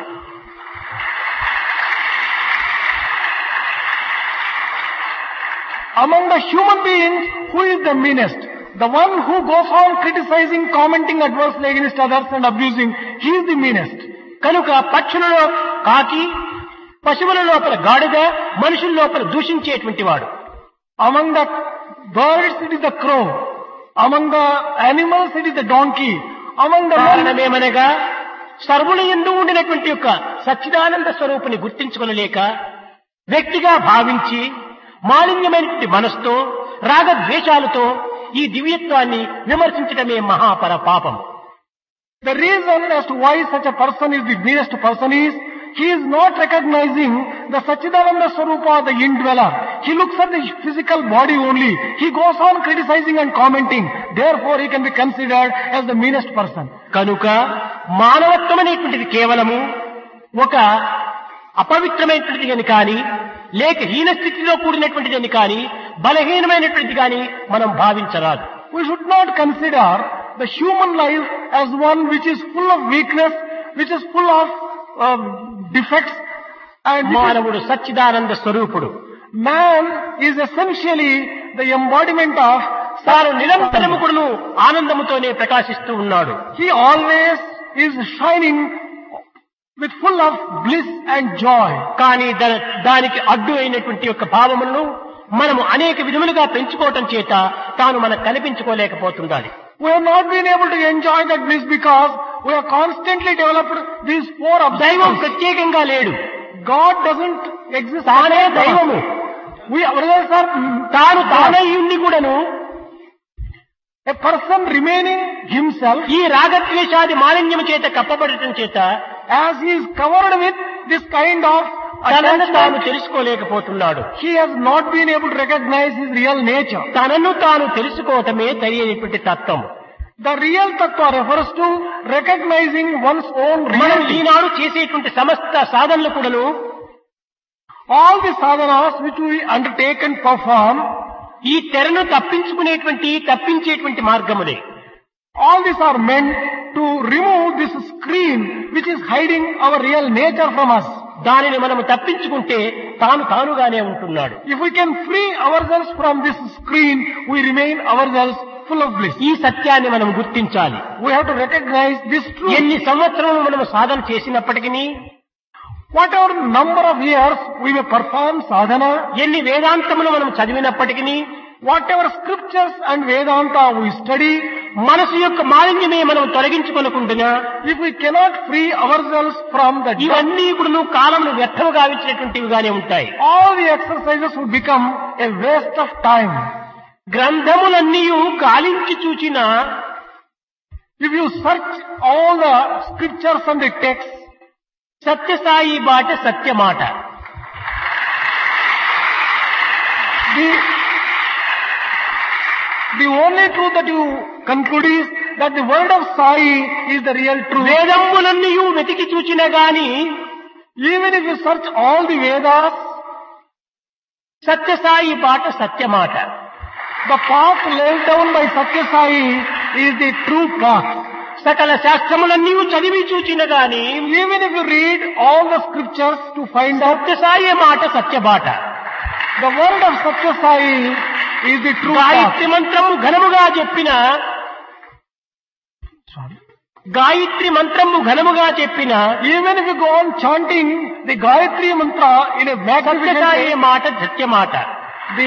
Among the human beings, who is the meanest? The one who goes on criticizing, commenting adversely against others and abusing, he is the meanest. కనుక పక్షులలో కాకి, పశువుల లోపల గాడిద, మనుషుల లోపల దూషించేటువంటి వాడు. Among the birds it is the crow. Among the animals it is the donkey. Among the కారణమేమనగా సర్వుల యందు ఉండినటువంటి యొక్క సచ్చిదానంద స్వరూపుని గుర్తించుకొనలేక వ్యక్తిగా భావించి మాలిన్యమైనటువంటి మనస్తో రాగద్వేషాలతో ఈ దివ్యత్వాన్ని విమర్శించడమే మహాపర పాపం. The reason as to why such a person is the meanest person is, he is not recognizing the Satchidananda Swarupa, the indweller. He looks at the physical body only. He goes on criticizing and commenting. Therefore he can be considered as the meanest person. కనుక మానవత్వం అనేటువంటిది కేవలము ఒక అపవిత్రమైనటువంటిది అని కానీ, లేక హీన స్థితిలో కూడినటువంటిది అని కానీ, బలహీనమైనటువంటిది కానీ మనం భావించరాదు. We should not consider the human life as one which is full of weakness, which is full of uh, defects. And మానవుడు సచ్చిదానంద స్వరూపుడు. Man is essentially the embodiment of తాను నిరంతరము కూడాను ఆనందముతోనే ప్రకాశిస్తూ ఉన్నాడు. He always is shining with full of bliss and joy. కానీ దానికి అడ్డు అయినటువంటి యొక్క భావములను మనము అనేక విధములుగా పెంచుకోవటం చేత తాను మనకు కనిపించుకోలేకపోతుండాలి. We have not been able to enjoy that bliss because we have constantly developed these four obstacles. దైవం ప్రత్యేకంగా లేడు. God doesn't exist. తానే దైవము. We are తాను తానై ఉండి కూడాను a person remaining himself, ఈ రాగద్వేషాది మాలిన్యము చేత కప్పబడటం చేత as he is covered with this kind of తనను తాను attachment, తెలుసుకోలేకపోతున్నాడు. he has not been able to recognize his real nature. తనను తాను తెలుసుకోవటమే తెలియనటువంటి తత్వం. The real tattva refers to recognizing one's own మనం reality. ఈనాడు చేసేటువంటి సమస్త సాధనలు కూడాను All the sadhanas which we undertake and perform, ఈ తెరను తప్పించుకునేటువంటి తప్పించేటువంటి మార్గములే. All these are meant to remove this screen which is hiding our real nature from us. దానిని మనము తప్పించుకుంటే తాను తానుగానే ఉంటున్నాడు. If we can free ourselves from this screen, we remain ourselves full of bliss. ఈ సత్యాన్ని మనం గుర్తించాలి. We have to recognize this truth. ఎన్ని సంవత్సరములు మనము సాధన చేసినప్పటికీ, Whatever number of years we may perform sadhana, ఎన్ని వేదాంతములు మనం చదివినప్పటికీ, whatever scriptures and Vedanta we study, మనసు యొక్క మాలిన్యమే మనం తొలగించుకొనకుండా, if we cannot free ourselves from the dust, ఇవన్నీ ఇప్పుడు కాలమును వ్యర్థము గావించినటువంటివిగానే ఉంటాయి. all the exercises would become a waste of time. గ్రంథములన్నీ గాలించి చూచిన, If you search all the scriptures and the texts, Sathya Sai బాట సత్యమాట. the The only truth that you conclude is that the word of Sai is the real truth. వేదములన్నీ వెతికి చూచినా గాని, Even if you search all the Vedas, Sathya Sai బాట సత్యమాట. the path laid down by Satya Sai is the true path. సకల శాస్త్రములన్నీ చదివి చూచిన గాని, Even if you read all the scriptures to find out, Sathya Sai మాట సత్యబాట. the word of Satya Sai is the true Gayatri path. మంత్రము ఘనముగా చెప్పిన, గాయత్రి మంత్రము ఘనముగా చెప్పిన Even if you go on chanting the Gayatri mantra in a magnificent Sathya Sai way, మాట సత్యమాట. the,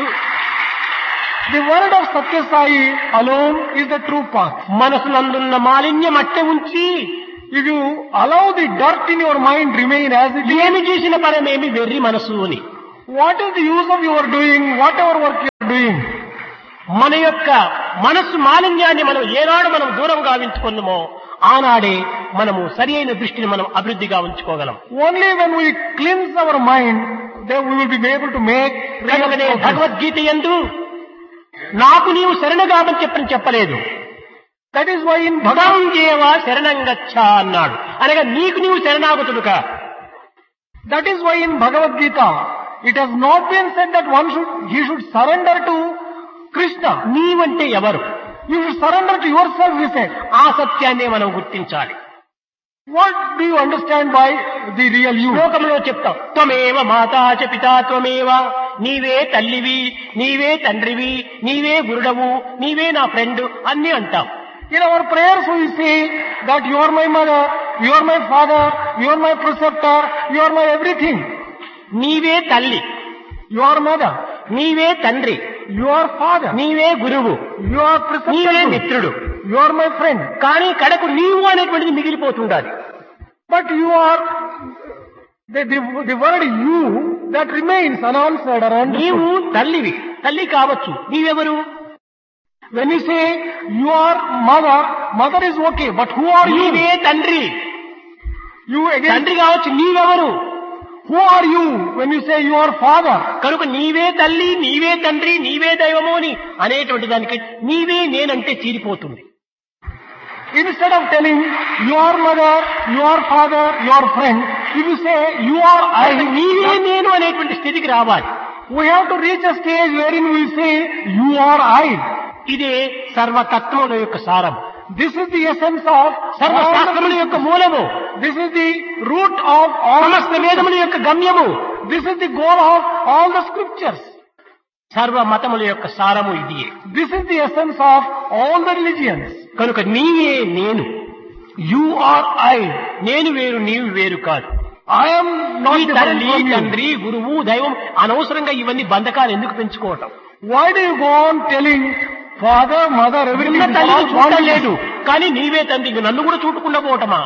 the word of Satya Sai alone is the true path. మనసునందున్న మాలిన్యం అట్టే ఉంచి, If you allow the dirt in your mind remain as it is, ఏమి చేసిన పరమేమి వెర్రి మనసు అని. what is the use of your doing whatever work you are doing? మన యొక్క మనస్సు మాలిన్యాన్ని మనం ఏనాడు మనం దూరం గావించుకున్నామో ఆనాడే మనము సరి అయిన దృష్టిని మనం అభివృద్ధిగా ఉంచుకోగలం. Only when we cleanse our mind, then we will be able to make real కనుకనే progress. భగవద్గీత యందు నాకు నీవు శరణగామని చెప్పని చెప్పలేదు. That is why in భగవం Bhagavad దేవ శరణంగచ్చ అన్నాడు. అనగా నీకు నీవు శరణాగతుడుగా. that is why in Bhagavad Gita it has not been said that one should he should surrender to Krishna. నీవంటే ఎవరు? You should surrender to yourself, he said. ఆ సత్యాన్ని మనం గుర్తించాలి. What do you understand by the real you? శ్లోకంలో చెప్తాం, త్వమేవ మాతా చ పితా త్వమేవ, నీవే తల్లివి, నీవే తండ్రివి, నీవే గురుడవు, నీవే నా ఫ్రెండ్ అన్ని అంటాం. In our prayers we say that you are my mother, you are my father, you are my preceptor, you are my everything. నీవే తల్లి, You are mother, నీవే తండ్రి, you are father, నీవే గురువు, you are నీవే preceptor, మిత్రుడు. you are my friend. కానీ కడకు నీవు అనేటువంటిది మిగిలిపోతుండాలి. But you are, the, the, the word you that remains unanswered or నీవు understood. తల్లివి, తల్లి కావచ్చు. నీవెవరు? When you say you are mother, mother is okay, but who are నీవే you? తండ్రి, You again, తండ్రి కావచ్చు. నీవెవరు? who are you when you say you are father? కనుక నీవే తల్లి, నీవే తండ్రి, నీవే దైవము అని అనేటువంటి దానికి నీవే నేనంటే తీరిపోతుంది. Instead of telling you are mother, you are father, you are friend, if you say you are అయితే I, నీవే నేను అనేటువంటి స్థితికి రావాలి. we have to reach a stage wherein we say you are I. ఇదే సర్వతత్వముల యొక్క సారం. This is the essence of సర్వశాస్త్రముల all యొక్క మూలము, the, this is the root of all సమస్త వేదముల యొక్క గమ్యము, this is the goal of all the scriptures. సర్వ మతముల యొక్క సారము ఇది. This is the essence of all the religions. కనుక నీవే నేను, You are I. నేను వేరు నీవు వేరు కాదు. I am not ఈ different తల్లి, from you. తండ్రి, గురువు, దైవం అనవసరంగా ఇవన్నీ బంధకాలు ఎందుకు పెంచుకోవటం? Why do you go on telling father, mother, everything? ఉన్న is తల్లిని all చూడటం bondages? లేదు, కానీ నీవే తండ్రి, ఇంక నన్ను కూడా చూడకుండా పోవటమా?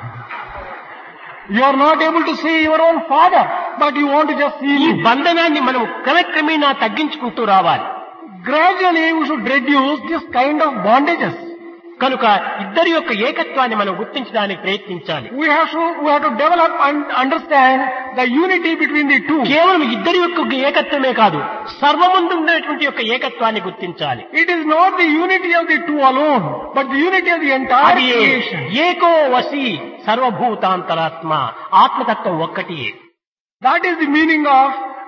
You are not able to see your own father, but you want to just see ఈ me. బంధనాన్ని మనం క్రమక్రమేణా తగ్గించుకుంటూ రావాలి. Gradually we should reduce this kind of bondages. కనుక ఇద్దరి యొక్క ఏకత్వాన్ని మనం గుర్తించడానికి ప్రయత్నించాలి. We have to, we have to develop and understand the unity between the two. కేవలం ఇద్దరి యొక్క ఏకత్వమే కాదు, సర్వమందు ఉండేటువంటి యొక్క ఏకత్వాన్ని గుర్తించాలి. It is not the unity of the two alone, but the unity of the entire అది creation. ఏకో వసి సర్వభూతాంతరాత్మ, ఆత్మతత్వం ఒక్కటి. That is the meaning of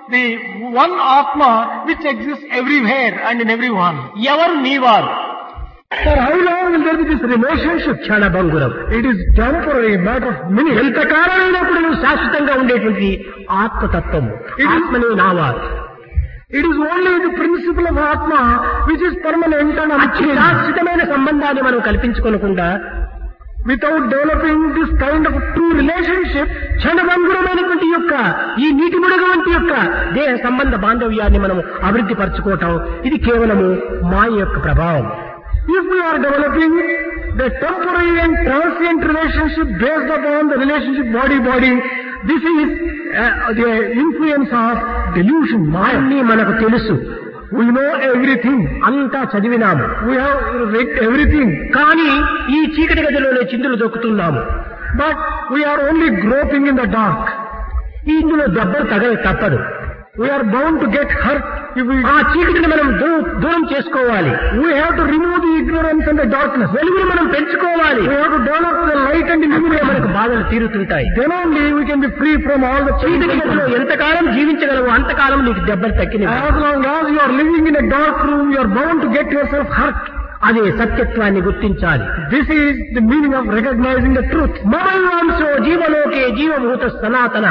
the one Atma which exists everywhere and in everyone. ఎవరు నీవారు? For how long will there be this relationship? క్షణభంగురం. It is temporary, matter of minutes. ఎంతకాలమైనా కూడా నువ్వు శాశ్వతంగా ఉండేటువంటి ఆత్మతత్వము, ఆత్మనే నావారు. It is only the principle of Atma which is permanent and అతి unchanged. శాశ్వతమైన సంబంధాన్ని మనం కల్పించుకోకుండా Without developing this kind of true relationship, క్షణభంగురమైనటువంటి యొక్క ఈ నీటి ముడుగ వంటి యొక్క దేహ సంబంధ బాంధవ్యాన్ని మనం అభివృద్ధి పరచుకోవటం ఇది కేవలము మాయ యొక్క ప్రభావం. if we are developing the temporary and transient relationship based upon the relationship body-body, this is uh, the influence of delusion, Maya. అన్నీ మనకు తెలుసు, We know everything. అంతా చదివినాము, We have read everything. కానీ ఈ చీకటి గదిలోనే చిందులు దొక్కుతున్నాము. But we are only groping in the dark. ఇందులో దెబ్బలు తగల తప్పదు. We are bound to get hurt if we... ఆ చీకటిని మనం దూ- దూరం చేసుకోవాలి. We have to remove the ignorance and the darkness. వెలుగును మనం పెంచుకోవాలి. We have to develop the light and ఇప్పుడే illumination. మనకు బాధలు తీరుతుంటాయి. Then only we can be free from all the చీకటి pain. గదిలో ఎంతకాలం జీవించగలవు అంతకాలం నీకు దెబ్బలు తగ్గినవి. As long as you are living in a dark room, you are bound to get yourself hurt. అదే సత్యత్వాన్ని గుర్తించాలి. This is the meaning of recognizing the truth. మమల్వాంశో జీవలోకే జీవభూత సనాతన,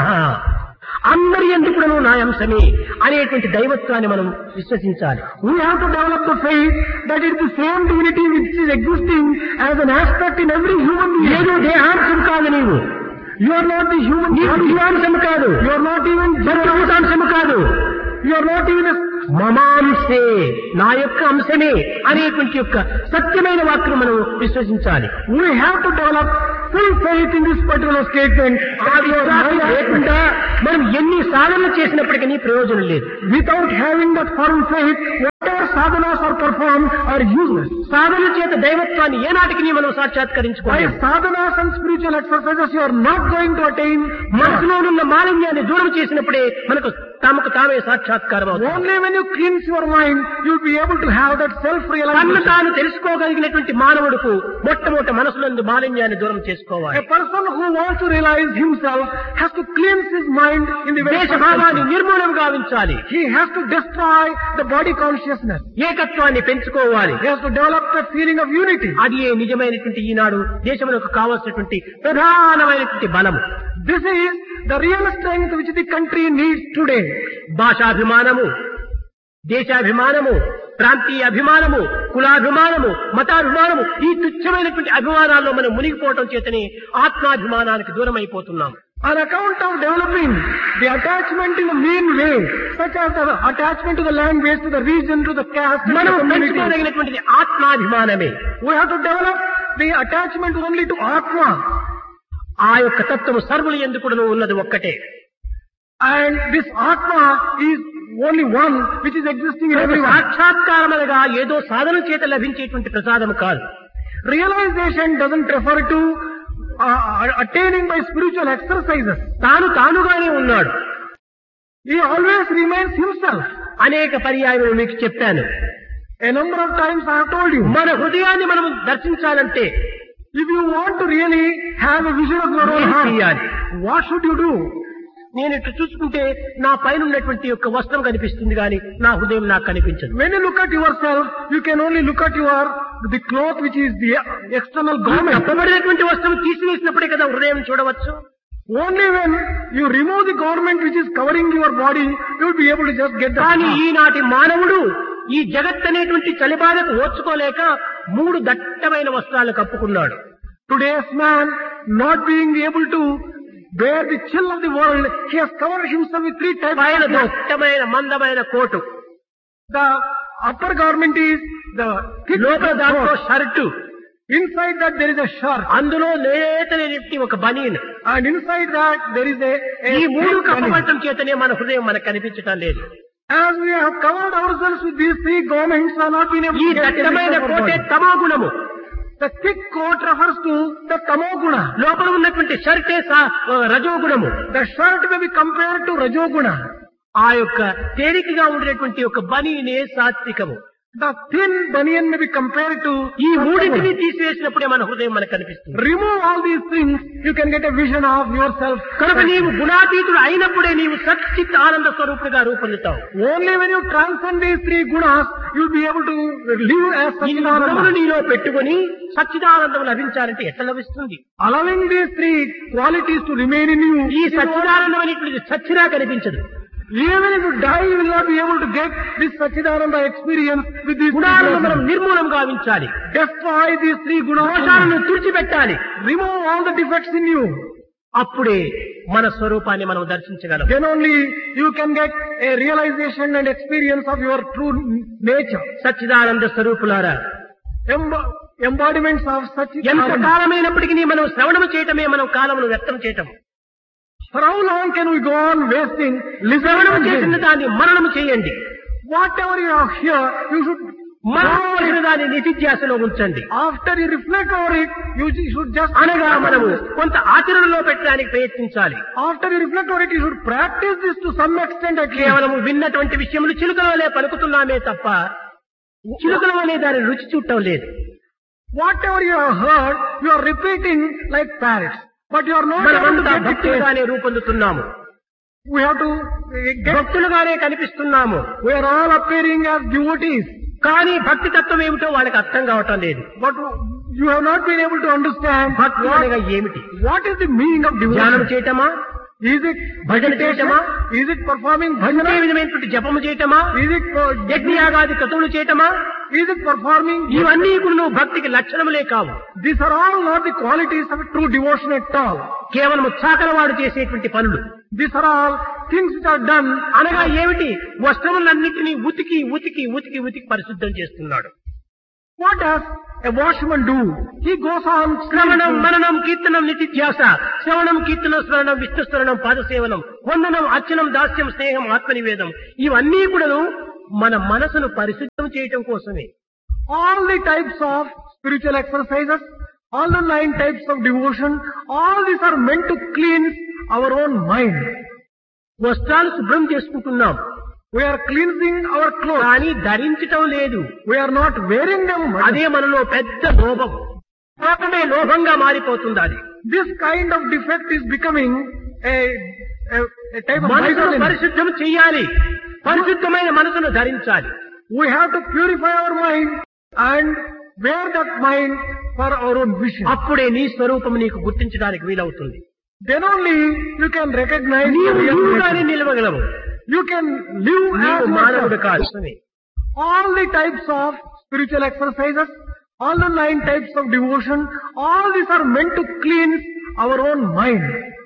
అందరి ఎందుకును నా అంశమే అనేటువంటి దైవత్వాన్ని మనం విశ్వసించాలి. We have to develop the faith that it is the same divinity which is existing as an aspect in every human being. ఏదో దేహాంశం కాదు నీవు, You are not the human నీకు being. జీవాంశం కాదు, You are not even సర్వభూతాంశం కాదు, You are not even a... మమాంశే నా యొక్క అంశమే అనేటువంటి యొక్క సత్యమైన వాక్యం మనం విశ్వసించాలి. We have to develop full faith in this particular statement. ఆ విశ్వాసం లేకుండా మనం ఎన్ని సాధనలు చేసినప్పటికీ ప్రయోజనం లేదు. Without having that firm faith, whatever sadhanas are performed are useless. సాధన చేత దైవత్వాన్ని ఏనాటికి మనం By సాక్షాత్కరించుకోవాలి. sadhanas and spiritual exercises, you are not going to attain మనసులో ఉన్న మాలిన్యాన్ని దూరం చేసినప్పుడే మనకు తమకు తామే సాక్షాత్కారం అవుతుంది. only when you cleanse your mind, you will be able to have that తన్ను self-realization. తాను తెలుసుకోగలిగినటువంటి మానవుడుకు మొట్టమొదటి మనసులందు మాలిన్యాన్ని దూరం చేసుకోవాలి. A person who wants to realize himself has to cleanse his mind in the very దేశ first భావాన్ని instance. నిర్మూలం గావించాలి. He has to destroy the body consciousness. ఏకత్వాన్ని పెంచుకోవాలి. He has to develop that feeling of unity. అది ఏ నిజమైనటువంటి ఈనాడు దేశములకు కావలసినటువంటి ప్రధానమైనటువంటి బలము. This is the real strength which the country needs today. భాషాభిమానము, దేశాభిమానము, ప్రాంతీయ అభిమానము, కులాభిమానము, మతాభిమానము, ఈ తుచ్చమైనటువంటి అభిమానాల్లో మనం మునిగిపోవటం చేతనే ఆత్మాభిమానానికి దూరం అయిపోతున్నాం. On account of developing the attachment in a mean way, such as the attachment to the language, to the region, to the caste, to the మనం community, పెంచుకోదగినటువంటిది ఆత్మాభిమానమే. we have to develop the attachment only to Atma. ఆ యొక్క తత్వము సర్వులు ఎందుకు ఉన్నది ఒక్కటే. And this Atma is only one which is existing in everyone. సాక్షాత్కారం అనగా ఏదో సాధన చేత లభించేటువంటి ప్రసాదం కాదు. Realization doesn't refer to uh, attaining by spiritual exercises. తాను తానుగానే ఉన్నాడు. He always remains himself. అనేక పర్యాయములు మీకు చెప్పాను. A number of times I have told you. మన హృదయాన్ని మనం దర్శించాలంటే If you want to really have a vision of your own ఏం heart, చేయాలి? what should you do? నేను ఇట్లా చూసుకుంటే నా పైన ఉన్నటువంటి యొక్క వస్త్రం కనిపిస్తుంది కానీ నా హృదయం నాకు కనిపించదు. When you look at yourself, you can only look at your the cloth which is the external garment. తప్పబడినటువంటి వస్త్రం తీసివేసినప్పుడే కదా హృదయం చూడవచ్చు. Only when you remove the garment which is covering your body, you will be able to just get the కానీ heart. ఈనాటి మానవుడు ఈ జగత్ అనేటువంటి చలిబాధకు ఓర్చుకోలేక మూడు దట్టమైన వస్త్రాలు కప్పుకున్నాడు. Today's man, not being able to bear the chill of the world, he has covered himself with three types పైన of clothes. దట్టమైన మందమైన coat, The upper garment is the thick లోపల దాంట్లో coat. Shirt, Inside that there is a shirt, అందులో లేతనేటి ఒక బనీన్. and inside that there is a, a ఈ మూడు thick garment. కప్పబడటం చేతనే మన హృదయం మనకు కనిపించటం లేదు. As we have covered ourselves with these three garments, are not been able ఈ to get దట్టమైన everything of our కోటే body. తమో గుణము. The thick coat refers to the tamoguna. లోపల ఉన్నటువంటి షర్టే సా- రజోగుణము. The shirt may be compared to rajoguna. ఆ యొక్క తేలికగా ఉండేటువంటి ఒక బనీనే సాత్వికము. The thin banian may be compared to ఈ మూడింటిని తీసివేసినప్పుడే మన హృదయం మనకు కనిపిస్తుంది. remove all these things, you can get a vision of yourself. కనుక నీవు గుణాతీతుడు అయినప్పుడే నీవు సచ్చిత్ ఆనంద స్వరూపుడిగా రూపొందుతావు. Only when you transcend these three gunas, you'll be able to live as ఈ గుణములు Satchidananda. నీలో పెట్టుకొని సచ్చిదానందం లభించాలంటే ఎట్లా లభిస్తుంది? Allowing these three qualities to remain in you, ఈ సచ్చిదానందం అనేటువంటిది సచ్చినా కనిపించదు. even if you die, you will not be able to get this Satchidananda experience with these three గుణాలను మనం gunas. నిర్మూలం గావించాలి. Destroy these three gunas. దోషాలను తుడిచిపెట్టాలి. Remove all the defects in you. అప్పుడే మన స్వరూపాన్ని మనం దర్శించగలం. Then only you can get a realization and experience of your true nature. Sachchidananda స్వరూపులారా, Emb- embodiments of ఎంత Satchidananda. కాలమైనప్పటికీ మనం శ్రవణము చేయటమే మనం కాలమును వ్యక్తం చేయటం. For how long can we go on wasting శ్రవణము listening? చేసిన దాన్ని మననము చేయండి. Whatever you have here, you should మననము చేసిన దాన్ని నిధిధ్యాసలో ఉంచండి. after you reflect over it, you ju- should just అనగా మనము కొంత ఆచరణలో పెట్టడానికి ప్రయత్నించాలి. after you reflect over it, you should practice this to some extent at least. కేవలము విన్నటువంటి విషయములు చిలుకలవలే పలుకుతున్నామే తప్ప చిలుకల అనే దాని రుచి చూడటం లేదు. Whatever you have heard, you are repeating like parrots. But you are not able to మనమంతా get it. భక్తులుగానే రూపొందుతున్నాము, We have to uh, get, భక్తులుగానే కనిపిస్తున్నాము. we are all appearing as devotees. కానీ భక్తి తత్వం ఏమిటో వాళ్ళకి అర్థం కావటం లేదు. But you have not been able to understand భక్తి what, అనగా ఏమిటి? what is the meaning of ధ్యానం devotion. చేయటమా? Is it భజన meditation? చేయటమా? Is it performing అంతే bhajana? విధమైనటువంటి జపము చేయటమా? Is it uh, యజ్ఞయాగాది క్రతువులు చేయటమా? is it performing? ఇవన్నీ కూడా భక్తికి లక్షణములే కావు. These are all not the qualities of a true devotion at all. కేవలం చాకలవాడు చేసేటువంటి పనులు. These are all things which are done. అనగా ఏమిటి? వస్త్రములన్నింటినీ ఉతికి ఉతికి ఉతికి ఉతికి పరిశుద్ధం చేస్తున్నాడు. What does a washerman do? He goes on శ్రవణం cleansing. మననం కీర్తనం నితిధ్యాస, శ్రవణం కీర్తనం స్మరణం విష్ణు స్మరణం పాదసేవనం వందనం అర్చనం దాస్యం స్నేహం ఆత్మనివేదం, ఇవన్నీ కూడాను మన మనసును పరిశుద్ధం చేయటం కోసమే. All the types of spiritual exercises, all the nine types of devotion, all these are meant to cleanse our own mind. వస్త్రాలు శుభ్రం చేసుకుంటున్నాం, We are cleansing our clothes. కానీ ధరించటం లేదు. We are not wearing them. అదే మనలో పెద్ద లోభం. లోభమే లోభంగా మారిపోతుంది. అది This kind of defect is becoming a, a, a type of మనసును miserliness. పరిశుద్ధం చెయ్యాలి, పరిశుద్ధమైన మనసును ధరించాలి. We have to purify our mind and wear that mind for our own vision. అప్పుడే నీ స్వరూపం నీకు గుర్తించడానికి వీలవుతుంది. Then only you can recognize నీవు your real నీవుగానే nature. నిలవగలవు. You can live నీవు as మానవుడు yourself. కాదు. All the types of spiritual exercises, all the nine types of devotion, all these are meant to cleanse our own mind.